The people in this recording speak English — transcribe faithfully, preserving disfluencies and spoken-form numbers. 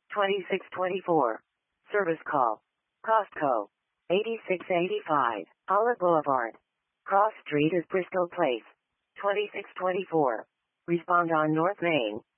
twenty-six twenty-four. Service call. Costco. eighty-six eighty-five. Olive Boulevard. Cross Street is Bristol Place. twenty-six twenty-four. Respond on North Main.